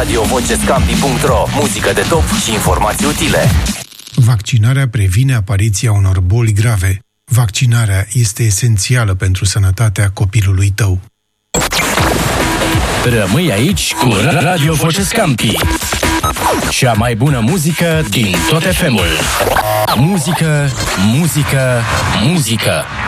radiovocescampi.ro. Muzică de top și informații utile. Vaccinarea previne apariția unor boli grave. Vaccinarea este esențială pentru sănătatea copilului tău. Rămâi aici cu Radio Vocescampi. Cea mai bună muzică din tot FM-ul. Muzică, muzică, muzică.